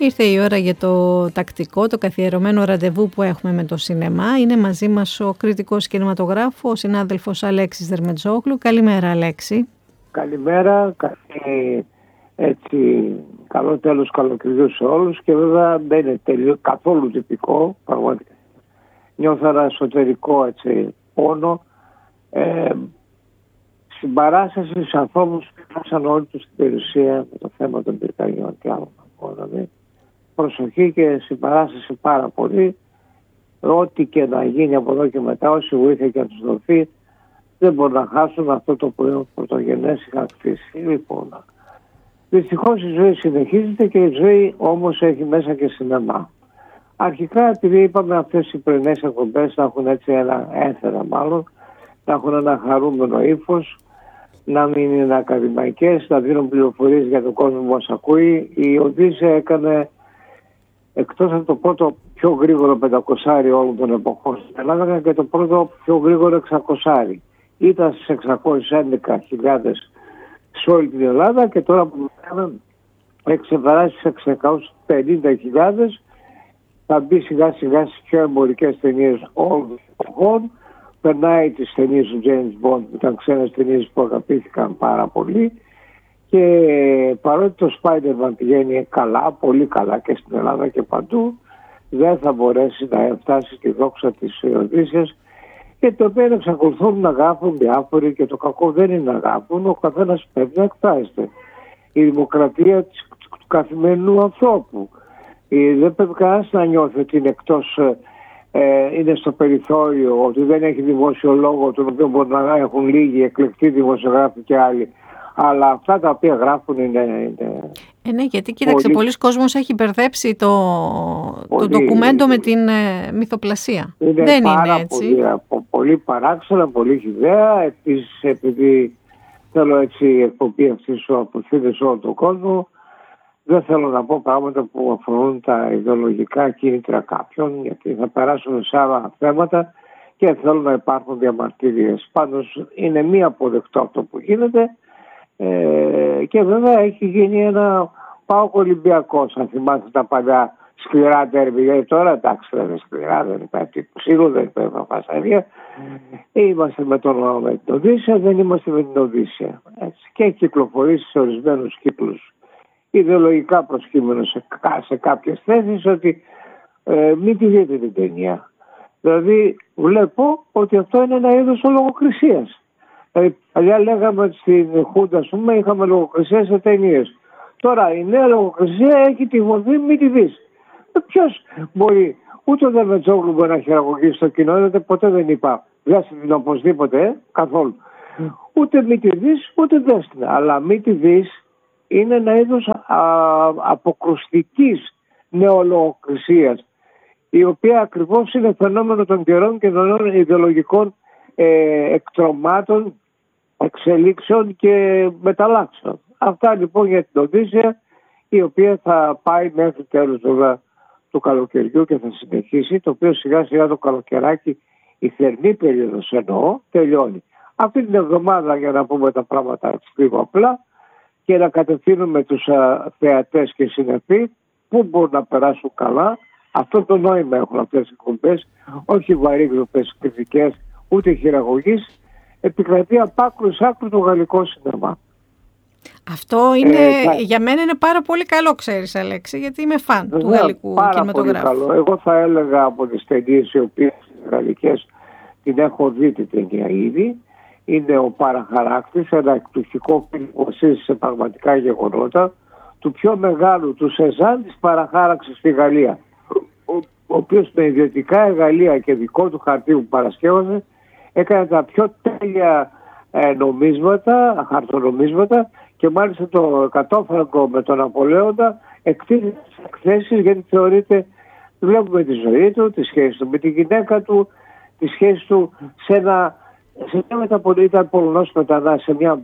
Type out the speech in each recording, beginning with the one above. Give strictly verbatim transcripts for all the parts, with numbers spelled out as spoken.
Ήρθε η ώρα για το τακτικό, το καθιερωμένο ραντεβού που έχουμε με το σινεμά. Είναι μαζί μας ο κριτικός κινηματογράφου, ο συνάδελφος Αλέξης Δερμετζόγλου. Καλημέρα, Αλέξη. Καλημέρα, καλή, έτσι, καλό τέλος καλοκαιριού σε όλους και βέβαια δεν είναι τελείως, καθόλου τυπικό, πραγματικά. Νιώθω ένα εσωτερικό έτσι, πόνο, ε, συμπαράσταση σε ανθρώπους που φτάσαν όλοι τους στην περιουσία με το θέμα των πυρκαγιών και άλλων. Δηλαδή, προσοχή και συμπαράσταση πάρα πολύ. Ό,τι και να γίνει από εδώ και μετά, όση βοήθεια και να τους δοθεί, δεν μπορούν να χάσουν αυτό το που πρωτογενές είχαν χτίσει. Λοιπόν, δυστυχώς η ζωή συνεχίζεται και η ζωή όμως έχει μέσα και σινεμά. Αρχικά, επειδή είπαμε αυτές οι πρωινές εκπομπές να έχουν έτσι ένα ένθερα μάλλον, να έχουν ένα χαρούμενο ύφος, να μην είναι ακαδημαϊκές, να δίνουν πληροφορίες για τον κόσμο που μας ακούει. Η Οδύσσεια έκανε, εκτός από το πρώτο πιο γρήγορο πεντακόσάρι όλων των εποχών στην Ελλάδα, έκανε και το πρώτο πιο γρήγορο εξακόσάρι. Ήταν στις εξακόσιες έντεκα χιλιάδες σε όλη την Ελλάδα και τώρα που κάναμε εξεπεράσει στις εξακόσιες πενήντα χιλιάδες, θα μπει σιγά σιγά στις πιο εμπορικές ταινίες όλων των εποχών. Περνάει τις ταινίες του James Bond, που ήταν ξένες ταινίες που αγαπήθηκαν πάρα πολύ, και παρότι το Spider-Man πηγαίνει καλά, πολύ καλά και στην Ελλάδα και παντού, δεν θα μπορέσει να φτάσει στη δόξα της Οδύσσιας, και το οποίο εξακολουθούν να γράφουν διάφοροι, και το κακό δεν είναι να γράφουν, ο καθένας πρέπει να εκφράζεται. Η δημοκρατία του καθημερινού ανθρώπου. Δεν πρέπει κανένας να νιώθει ότι είναι εκτός, ε, είναι στο περιθώριο, ότι δεν έχει δημόσιο λόγο, τον οποίο μπορεί να έχουν λίγοι εκλεκτοί δημοσιογράφοι και άλλοι. Αλλά αυτά τα οποία γράφουν είναι... είναι ε, ναι, γιατί κοίταξε, πολλοί κόσμος έχει μπερδέψει το, το ντοκουμέντο με την ε, μυθοπλασία. Είναι δεν πάρα είναι έτσι. Πολύ, πολύ παράξενα, πολύ χυδαία. Επίσης, επειδή θέλω έτσι η εκπομπή αυτή σου αποθύνει σε όλο τον κόσμο, δεν θέλω να πω πράγματα που αφορούν τα ιδεολογικά κίνητρα κάποιων, γιατί θα περάσουν σε άλλα θέματα και θέλω να υπάρχουν διαμαρτυρίες. Πάντως είναι μη αποδεκτό αυτό που γίνεται, ε, και βέβαια έχει γίνει ένα ΠΑΟΚ Ολυμπιακός. Αν θυμάστε τα παλιά σκληρά τέρμι, γιατί τώρα εντάξει δεν είναι σκληρά, δεν υπάρχει ξύλο, δεν υπάρχει φασαρία. Είμαστε με, τον, με την Οδύσσια, δεν είμαστε με την Οδύσσια. Έτσι. Και έχει κυκλοφορήσει σε ορισμένους κύκλους ιδεολογικά προσκύμενο σε, σε κάποιες θέσεις ότι ε, μην τη δείτε την ταινία. Δηλαδή βλέπω ότι αυτό είναι ένα είδος λογοκρισίας. Δηλαδή παλιά λέγαμε στην Χούντα, ας πούμε, είχαμε λογοκρισία σε ταινίες. Τώρα η νέα λογοκρισία έχει τη μορφή μην τη δεις. Ε, ποιος μπορεί, ούτε ο Δερμετζόγλου μπορεί να χειραγωγήσει το κοινό, γιατί ποτέ δεν είπα δέστε την οπωσδήποτε, ε, καθόλου. Ούτε μην τη δεις, ούτε δέστε την. Αλλά μην τη δεις είναι ένα είδος αποκρουστικής νεολογοκρισίας, η οποία ακριβώς είναι φαινόμενο των καιρών και των νέων ιδεολογικών ε, εκτρωμάτων, εξελίξεων και μεταλλάξεων. Αυτά λοιπόν για την Οδύσσια, η οποία θα πάει μέχρι τέλος βέβαια του καλοκαιριού και θα συνεχίσει, το οποίο σιγά σιγά το καλοκαιράκι, η θερμή περίοδος εννοώ, τελειώνει. Αυτή την εβδομάδα, για να πούμε τα πράγματα λίγο απλά και να κατευθύνουμε τους α, θεατές και συνεπείς που μπορούν να περάσουν καλά. Αυτό το νόημα έχουν αυτές οι εκπομπές, όχι βαρύγροπες κριτικές, ούτε χειραγωγής. Επικρατεί απ' άκρου σ' άκρου το γαλλικό σινεμά. Αυτό είναι, ε, θα... για μένα είναι πάρα πολύ καλό, ξέρεις Αλέξη, γιατί είμαι φαν του γαλλικού κινηματογράφου. Πάρα πολύ καλό. Εγώ θα έλεγα από τις ταινίες οι οποίες γαλλικές την έχω δει την ταινία ήδη. Είναι ο Παραχαράκτης, ένα εκπληκτικό φιλμ που βασίζεται σε πραγματικά γεγονότα, του πιο μεγάλου, του Σεζάν της παραχάραξης στη Γαλλία, ο, ο οποίος με ιδιωτικά εργαλεία και δικό του χαρτί που παρασκεύασε έκανε τα πιο τέλεια ε, νομίσματα, χαρτονομίσματα, και μάλιστα το εκατόφραγκο με τον Ναπολέοντα εκτίθεται στις εκθέσεις, γιατί θεωρείται, βλέπουμε τη ζωή του, τη σχέση του με τη γυναίκα του, τη σχέση του σε ένα, σε μια μεταπολίτευση, ήταν Πολωνός μετανάστης, σε μια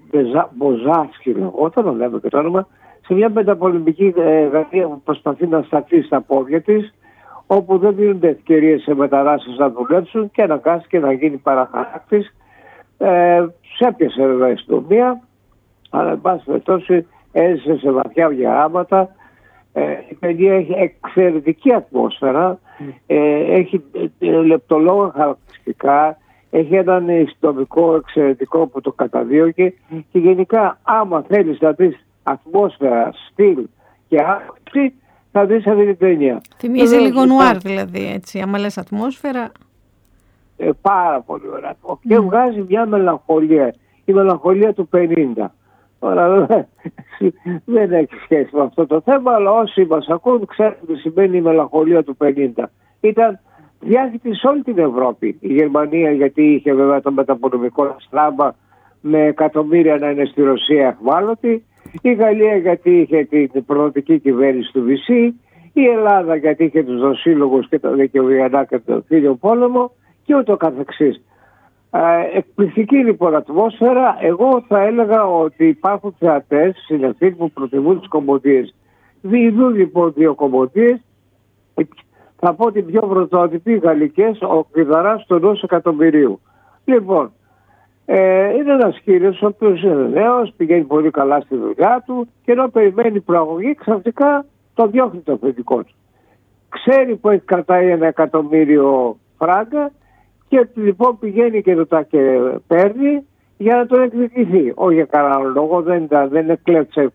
Μποζάσκι λεγόταν, λέμε και το όνομα, σε μια μεταπολεμική Γαλλία που προσπαθεί να σταθεί στα πόδια της, όπου δεν δίνονται ευκαιρίες σε μετανάστες να δουλέψουν, και αναγκάστηκε να γίνει παραχαράκτης. Ε, τους έπιασε βέβαια η αστυνομία, αλλά εν πάση περιπτώσει έζησε σε βαθιά γεράματα, η ταινία έχει εξαιρετική ατμόσφαιρα, ε, έχει ε, λεπτολόγα χαρακτηριστικά, έχει έναν ιστορικό εξαιρετικό που το καταδίωκε και γενικά άμα θέλεις να δεις ατμόσφαιρα, στυλ και άποψη θα δεις αυτή την ταινία. Θυμίζει ε, λίγο νουάρ δηλαδή, έτσι, άμα λες ατμόσφαιρα. Ε, πάρα πολύ ωραία. Mm. Και βγάζει μια μελαγχολία, η μελαγχολία του πενήντα. Τώρα δεν έχει σχέση με αυτό το θέμα, αλλά όσοι μας ακούν ξέρουν τι σημαίνει η μελαγχολία του πενήντα. Ήταν διάχυτη σε όλη την Ευρώπη. Η Γερμανία γιατί είχε βέβαια το μεταπολεμικό στράμα με εκατομμύρια να είναι στη Ρωσία εχμάλωτη. Η Γαλλία γιατί είχε την προδοτική κυβέρνηση του Βυσσή. Η Ελλάδα γιατί είχε τους δοσύλλογους και το δικαιωριανά και τον φίλιο πόλεμο και ούτω καθεξής. Ε, εκπληκτική λοιπόν ατμόσφαιρα. Εγώ θα έλεγα ότι υπάρχουν θεατές, συνεφίλ που προτιμούν τις κομμωδίες. Διειδούν λοιπόν δύο κομμωδίες. Θα πω την πιο πρωτότυπη, γαλλικές, ο Κλειδαράς του ενός εκατομμυρίου. Λοιπόν, ε, είναι ένας κύριος ο οποίος είναι νέος, πηγαίνει πολύ καλά στη δουλειά του και ενώ περιμένει προαγωγή ξαφνικά το διώχνει το αφεντικό του. Ξέρει που έχει κρατάει ένα εκατομμύριο φράγκα και λοιπόν πηγαίνει και το τα και παίρνει για να τον εκδικηθεί. Όχι για κανένα λόγο, δεν, δεν εκλέψε.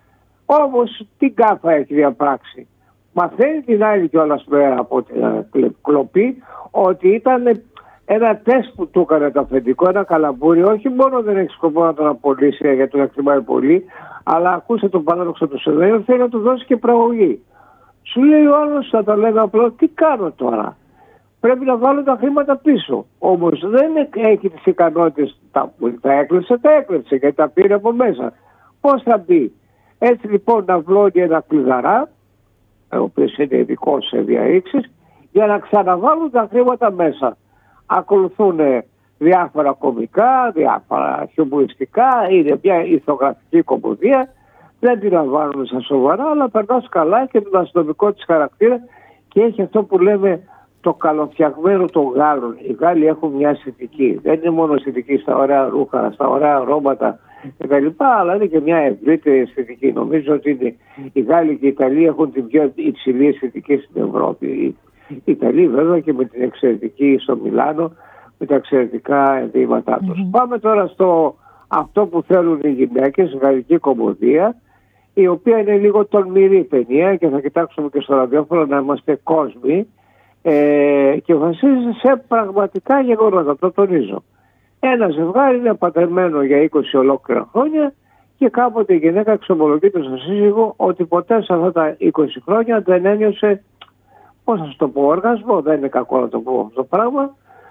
Όμως τι κάφα έχει διαπράξει. Μαθαίνει την άλλη κιόλας μέρα από την κλοπή ότι ήταν ένα τεστ που του έκανε το αφεντικό, ένα καλαμπούρι. Όχι μόνο δεν έχει σκοπό να τον απολύσει γιατί τον εκτιμάει πολύ, αλλά ακούσε τον παράδοξο του σενάριου, θέλει να του δώσει και προαγωγή. Σου λέει ο άλλος, θα τα λέμε απλό, τι κάνω τώρα. Πρέπει να βάλω τα χρήματα πίσω. Όμως δεν έχει τις ικανότητες, τα, τα έκλεψε, τα έκλεψε και τα πήρε από μέσα. Πώς θα μπει. Έτσι λοιπόν να βλώνει ένα Κλειδαρά, ο οποίος είναι ειδικό σε διαρρήξεις, για να ξαναβάλουν τα χρήματα μέσα. Ακολουθούν διάφορα κομικά, διάφορα χιουμοριστικά, είναι μια ηθογραφική κομμωδία, δεν την λαμβάνουμε στα σοβαρά, αλλά περνάς καλά και τον αστυνομικό της χαρακτήρα και έχει αυτό που λέμε το καλοφτιαγμένο των Γάλλων. Οι Γάλλοι έχουν μια αισθητική, δεν είναι μόνο αισθητική στα ωραία ρούχα, στα ωραία αρώματα κτλ., αλλά είναι και μια ευρύτερη αισθητική. Νομίζω ότι είναι, οι Γάλλοι και οι Ιταλοί έχουν την πιο υψηλή αισθητική στην Ευρώπη. Οι Ιταλοί βέβαια και με την εξαιρετική στο Μιλάνο, με τα εξαιρετικά ενδύματά τους. Mm-hmm. Πάμε τώρα στο αυτό που θέλουν οι γυναίκες, γαλλική κομμωδία, η οποία είναι λίγο τολμηρή ταινία και θα κοιτάξουμε και στο ραδιόφωνο να είμαστε κόσμοι ε, και βασίζεται σε πραγματικά γεγονότα, το τονίζω. Ένα ζευγάρι είναι παντρεμένο για είκοσι ολόκληρα χρόνια και κάποτε η γυναίκα εξομολογείται στον σύζυγο ότι ποτέ σε αυτά τα είκοσι χρόνια δεν ένιωσε, πώς θα σου το πω, οργασμό, δεν είναι κακό να το πω αυτό το πράγμα.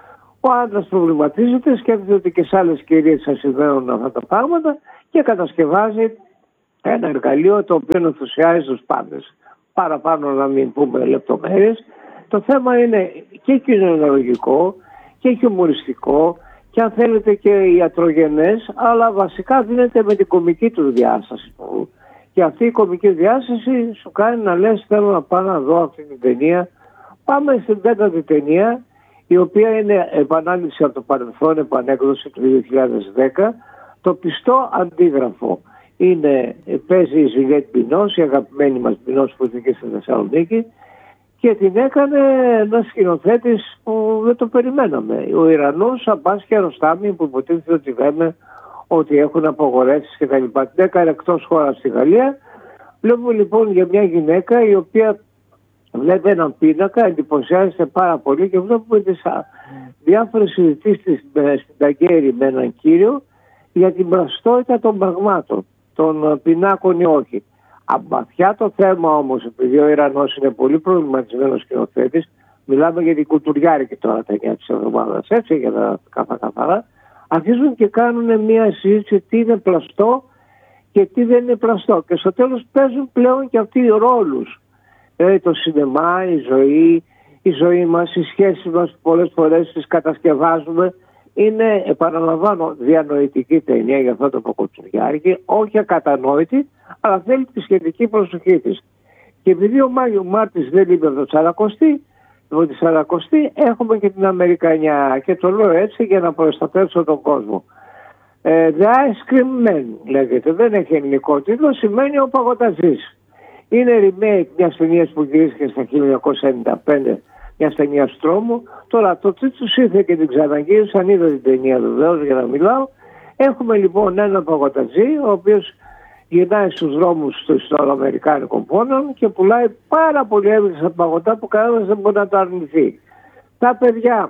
Ο άντρας προβληματίζεται, σκέφτεται ότι και σε άλλες κυρίες θα συμβαίνουν αυτά τα πράγματα και κατασκευάζει ένα εργαλείο το οποίο ενθουσιάζει τους πάντες. Παραπάνω να μην πούμε λεπτομέρειες. Το θέμα είναι και κοινωνιολογικό και χιουμοριστικό και αν θέλετε και ιατρογενές, αλλά βασικά δίνεται με την κομική του διάσταση. Και αυτή η κομική διάσταση σου κάνει να λες θέλω να πάω να δω αυτή την ταινία. Πάμε στην τέταρτη ταινία, η οποία είναι επανάληψη από το παρελθόν, επανέκδοση του δύο χιλιάδες δέκα, το πιστό αντίγραφο. Είναι, παίζει η Ζουλιέτ Μπινός, η αγαπημένη μας Μπινός που είναι και στη Θεσσαλονίκη, και την έκανε ένας σκηνοθέτης που δεν το περιμέναμε. Ο Ιρανός Αμπάς Κιαρωστάμι, που υποτίθεται ότι λέμε ότι έχουν απογορεύσεις και τα λοιπά. Την έκανε εκτός χώρας στη Γαλλία. Βλέπουμε λοιπόν για μια γυναίκα η οποία βλέπει έναν πίνακα, εντυπωσιάζεται πάρα πολύ και βλέπουμε τις διάφορες συζητήσεις στην Ταγκέρη με έναν κύριο για την πλαστότητα των πραγμάτων, των πινάκων ή όχι. Αμπαθιά το θέμα όμως, επειδή ο Ιρανός είναι πολύ προβληματισμένος σκηνοθέτης, μιλάμε για την κουτουριάρικη τώρα ταινία της εβδομάδας, έτσι για τα καθα καθαρά, αρχίζουν και κάνουν μια συζήτηση τι είναι πλαστό και τι δεν είναι πλαστό. Και στο τέλος παίζουν πλέον και αυτοί οι ρόλους. Ε, το σινεμά, η ζωή, η ζωή μας, οι σχέσεις μας που πολλές φορές τις κατασκευάζουμε. Είναι, επαναλαμβάνω, διανοητική ταινία για αυτό το κοκοτσουριάρικη, όχι ακατανόητη, αλλά θέλει τη σχετική προσοχή της. Και επειδή ο Μάγιο Μάρτης δεν είπε το σαρακοστή, το σαρακοστή έχουμε και την Αμερικανιά και το λέω έτσι για να προστατεύσω τον κόσμο. Ε, The Ice Cream Man λέγεται, δεν έχει ελληνικό τίτλο, σημαίνει ο παγωταζής. Είναι remake μιας ταινίας που γυρίστηκε στα χίλια εννιακόσια ενενήντα πέντε, μια ταινία τρόμου. Τώρα το τι τους ήρθε και την ξαναγύρισαν, είδα την ταινία βεβαίως για να μιλάω. Έχουμε λοιπόν έναν παγωτατζή, ο οποίος γυρνάει στους δρόμους των Αμερικάνικων πόλεων και πουλάει πάρα πολύ εύκολα παγωτά που κανένας δεν μπορεί να το αρνηθεί. Τα παιδιά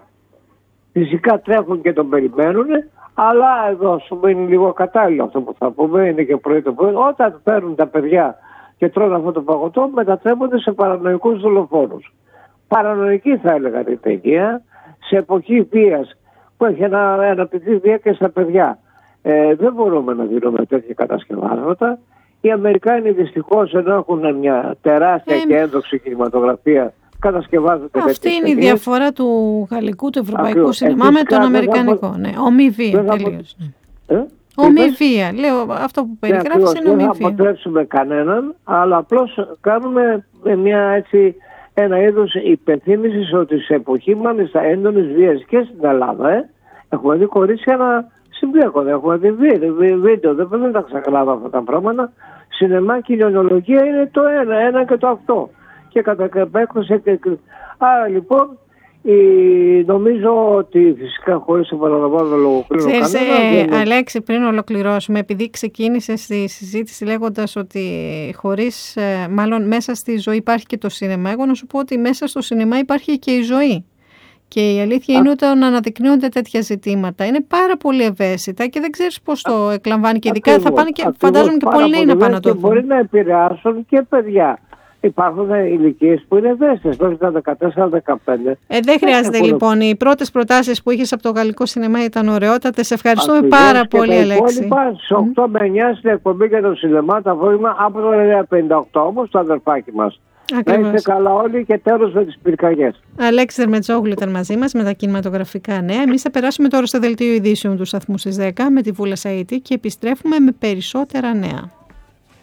φυσικά τρέχουν και τον περιμένουν, αλλά εδώ σου είναι λίγο κατάλληλο αυτό που θα πούμε, είναι και πρωί το πρωί. Όταν παίρνουν τα παιδιά και τρώνε αυτό το παγωτό, μετατρέπονται σε παρανοϊκούς δολοφόνους. Παρανοϊκή θα έλεγα την ταινία, σε εποχή βίας που έχει αναπτυχθεί βία και στα παιδιά. Ε, δεν μπορούμε να δίνουμε τέτοια κατασκευάσματα. Οι Αμερικάνοι δυστυχώς, ενώ έχουν μια τεράστια ε, και ένδοξη κινηματογραφία, κατασκευάζονται. Αυτή είναι ταινίες. Η διαφορά του γαλλικού, του ευρωπαϊκού Ακριβώς. Σινεμά με τον αμερικανικό. Θα... Ναι, ομοιβία τελείως. Ναι. Ε? Ομοιβία. Λέω αυτό που περιγράφεις ναι, είναι ομοιβία. Δεν θα αποτρέψουμε κανέναν, αλλά απλώς κάνουμε μια έτσι... ένα είδος υπενθύμησης ότι σε εποχή μάλιστα έντονης βίας και στην Ελλάδα ε, έχουμε δει κορίτσια να συμπλέκονται, έχουμε δει βίντεο, δεν πρέπει να τα ξεχνάμε αυτά τα πράγματα. Σινεμά και κοινωνιολογία είναι το ένα, ένα και το αυτό. Και κατά επέκταση. Άρα λοιπόν η, νομίζω ότι φυσικά χωρίς επαναλαμβάνω να λογοκρίνω κανένα. Ε, Αλέξη, πριν ολοκληρώσουμε, επειδή ξεκίνησε στη συζήτηση λέγοντας ότι χωρίς, μάλλον μέσα στη ζωή υπάρχει και το σινεμά, εγώ να σου πω ότι μέσα στο σινεμά υπάρχει και η ζωή. Και η αλήθεια Α. είναι όταν αναδεικνύονται τέτοια ζητήματα. Είναι πάρα πολύ ευαίσθητα και δεν ξέρεις πώς το εκλαμβάνει. Και ειδικά ακριβώς, θα πάνε και ακριβώς, φαντάζομαι και πολλοί να πάνε να το δουν. Μπορεί να επηρεάσουν και παιδιά. Υπάρχουν ηλικίες που είναι ευαίσθητες, όχι τα δεκατέσσερα δεκαπέντε. Ε, δεν χρειάζεται έχουν... λοιπόν. Οι πρώτες προτάσεις που είχες από το γαλλικό σινεμά ήταν ωραιότατες. Σε ευχαριστούμε Ακριβώς πάρα πολύ, Αλέξη. Υπόλοιπα στις οκτώ με εννιά στην εκπομπή για το σινεμά, τα απόγευμα από το εννιά πενήντα οκτώ όμως το αδερφάκι μας. Ακριβώς. Να είστε καλά όλοι και τέλος με τις πυρκαγιές. Αλέξη Δερμετζόγλου ήταν μαζί μας με τα κινηματογραφικά νέα. Εμείς θα περάσουμε τώρα στο δελτίο ειδήσεων του σταθμού στις δέκα με τη Βούλα Σαΐτη και επιστρέφουμε με περισσότερα νέα.